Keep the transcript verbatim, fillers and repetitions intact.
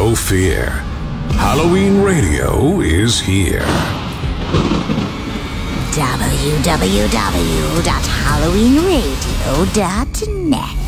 no fear. Halloween Radio is here. w w w dot halloween radio dot net